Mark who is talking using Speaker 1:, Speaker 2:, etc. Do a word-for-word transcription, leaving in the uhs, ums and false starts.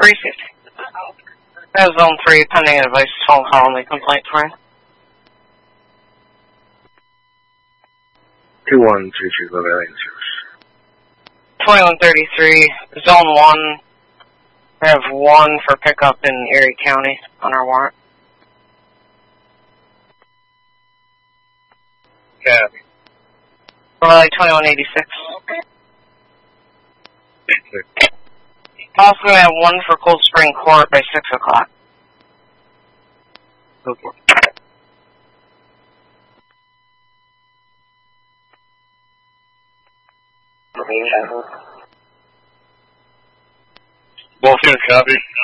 Speaker 1: Gracie. That was zone three, pending advice, phone call only complaint for you.
Speaker 2: two one three three, go back in service.
Speaker 1: twenty-one thirty-three, zone one. We have one for pickup in Erie County on our warrant.
Speaker 2: Copy.
Speaker 1: Raleigh twenty-one eighty-six.
Speaker 2: eighty-six.
Speaker 1: Also, we have one for Cold Spring Court by six o'clock.
Speaker 2: Go for it.
Speaker 3: Wolfgang, copy.